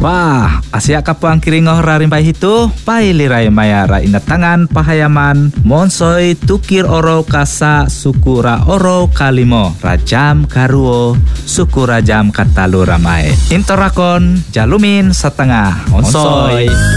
Wah, Asia kapuang kiringoh rarimpai hitu, pailirai mayara inatangan pahayaman, monsoi tukir oro kasa sukura oro kalimo, rajam karuo, suku rajam katalu ramai. Intorakon, jalumin setengah, monsoi.